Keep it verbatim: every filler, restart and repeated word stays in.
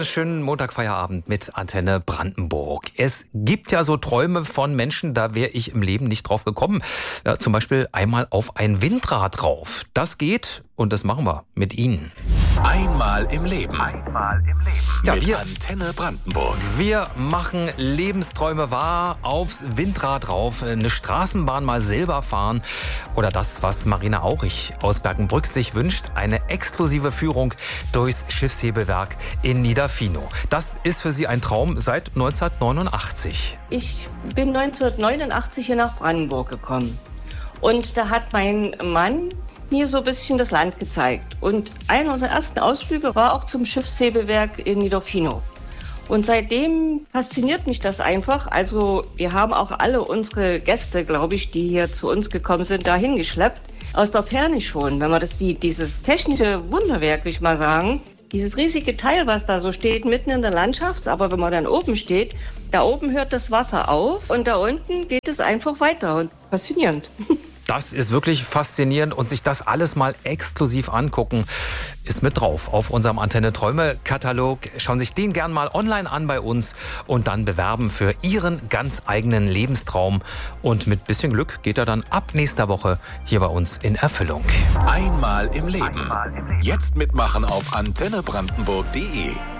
schönen Montagfeierabend mit Antenne Brandenburg. Es gibt ja so Träume von Menschen, da wäre ich im Leben nicht drauf gekommen. Ja, zum Beispiel einmal auf ein Windrad drauf. Das geht und das machen wir mit Ihnen. Einmal im Leben. Einmal im Leben. Ja, Mit wir, Antenne Brandenburg. wir machen Lebensträume wahr, aufs Windrad drauf, eine Straßenbahn mal selber fahren oder das, was Marina Aurich aus Bergenbrück sich wünscht, eine exklusive Führung durchs Schiffshebewerk in Niederfinow. Das ist für sie ein Traum seit neunzehnhundertneunundachtzig. Ich bin neunzehnhundertneunundachtzig hier nach Brandenburg gekommen und da hat mein Mann mir so ein bisschen das Land gezeigt. Und einer unserer ersten Ausflüge war auch zum Schiffshebewerk in Niederfinow. Und seitdem fasziniert mich das einfach. Also wir haben auch alle unsere Gäste, glaube ich, die hier zu uns gekommen sind, dahin geschleppt. Aus der Ferne schon, wenn man das sieht, dieses technische Wunderwerk, will ich mal sagen. Dieses riesige Teil, was da so steht, mitten in der Landschaft. Aber wenn man dann oben steht, da oben hört das Wasser auf und da unten geht es einfach weiter. Und faszinierend. Das ist wirklich faszinierend und sich das alles mal exklusiv angucken, ist mit drauf auf unserem Antenne Träume Katalog. Schauen Sie sich den gern mal online an bei uns und dann bewerben für Ihren ganz eigenen Lebenstraum. Und mit bisschen Glück geht er dann ab nächster Woche hier bei uns in Erfüllung. Einmal im Leben. Einmal im Leben. Jetzt mitmachen auf antenne brandenburg punkt de.